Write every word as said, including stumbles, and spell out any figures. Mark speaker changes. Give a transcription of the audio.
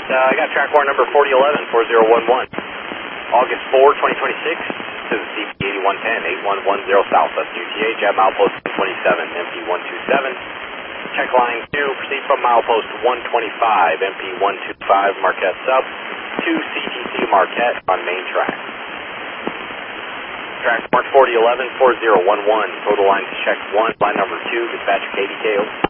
Speaker 1: Uh, I got track warrant number forty eleven four zero one one. August fourth, twenty twenty-six. To the C P eighty-one ten, eight one one zero Southwest U T H at milepost one twenty-seven, M P one two seven. Check line two, proceed from milepost one twenty-five, M P one two five, Marquette Sub, to C T C Marquette on main track. Track mark forty eleven four zero one one, total line to check one, line number two, dispatcher K D K O.